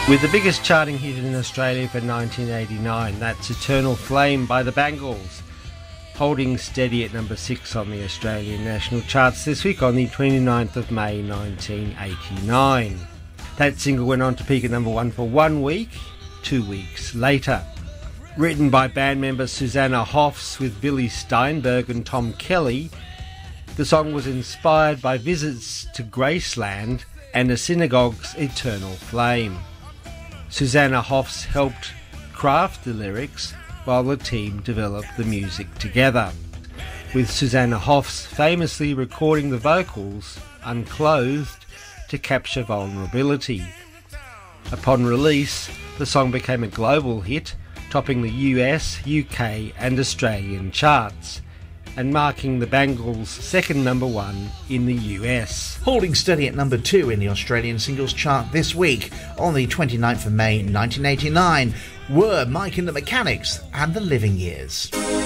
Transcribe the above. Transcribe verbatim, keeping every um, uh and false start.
With the biggest charting hit in Australia for nineteen eighty-nine, that's Eternal Flame by the Bangles, holding steady at number six on the Australian national charts this week on the twenty-ninth of May nineteen eighty-nine. That single went on to peak at number one for one week, two weeks later. Written by band member Susanna Hoffs with Billy Steinberg and Tom Kelly, the song was inspired by visits to Graceland and a synagogue's eternal flame. Susanna Hoffs helped craft the lyrics while the team developed the music together, with Susanna Hoffs famously recording the vocals unclothed to capture vulnerability. Upon release, the song became a global hit, topping the U S, U K and Australian charts, and marking the Bangles' second number one in the U S. Holding steady at number two in the Australian singles chart this week on the twenty-ninth of May nineteen eighty-nine were Mike and the Mechanics and The Living Years.